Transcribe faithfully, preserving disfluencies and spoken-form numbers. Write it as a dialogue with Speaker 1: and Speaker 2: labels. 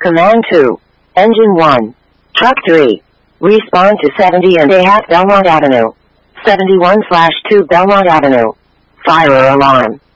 Speaker 1: Command two. Engine one. Truck three. Respond to seventy and a half Belmont Avenue. seventy-one slash two Belmont Avenue. Fire alarm.